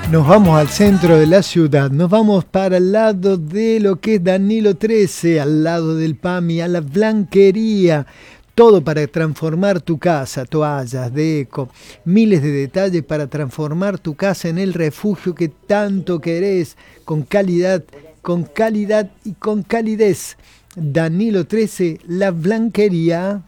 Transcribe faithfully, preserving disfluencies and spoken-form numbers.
Nos vamos al centro de la ciudad, nos vamos para el lado de lo que es Danilo trece, al lado del PAMI, a la blanquería. Todo para transformar tu casa, toallas, deco, miles de detalles para transformar tu casa en el refugio que tanto querés, con calidad, con calidad y con calidez. Danilo trece, la blanquería.